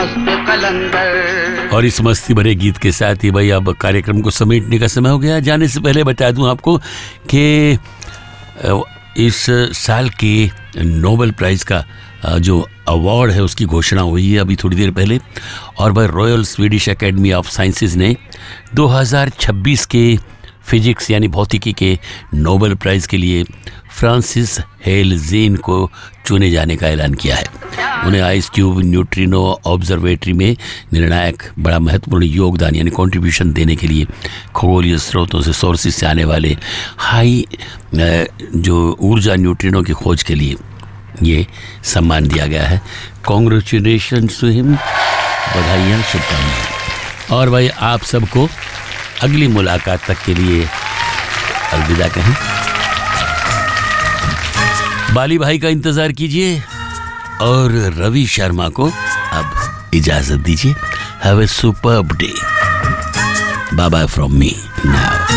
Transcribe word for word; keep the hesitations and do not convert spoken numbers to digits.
और इस मस्ती भरे गीत के साथ ही भाई अब कार्यक्रम को समेटने का समय हो गया। जाने से पहले बता दूं आपको कि इस साल के नोबेल प्राइज़ का जो अवार्ड है उसकी घोषणा हुई है अभी थोड़ी देर पहले। और भाई royal Swedish academy of sciences ने दो हज़ार छब्बीस के फिजिक्स यानी भौतिकी के नोबेल प्राइज़ के लिए फ्रांसिस हेल ज़ेन को चुने जाने का ऐलान किया है। उन्हें आइस क्यूब न्यूट्रिनो ऑब्जर्वेटरी में निर्णायक बड़ा महत्वपूर्ण योगदान यानी कंट्रीब्यूशन देने के लिए खगोलीय स्रोतों से सोर्सेज से आने वाले हाई जो ऊर्जा न्यूट्रिनो की खोज के लिए ये सम्मान दिया गया है। कॉन्ग्रेचुलेशंस टू हिम, बधाइयाँ, शुभकामनाएं। और भाई आप सबको अगली मुलाकात तक के लिए अलविदा कहें। बाली भाई का इंतजार कीजिए और रवि शर्मा को अब इजाजत दीजिए। Have a superb day. Bye bye from me now.